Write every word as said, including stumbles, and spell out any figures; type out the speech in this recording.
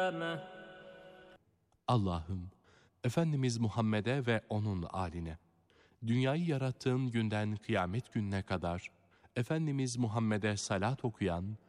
قيامه. Allah'ım, Efendimiz Muhammed'e ve onun âline, dünyayı yarattığın günden kıyamet gününe kadar Efendimiz Muhammed'e salat okuyan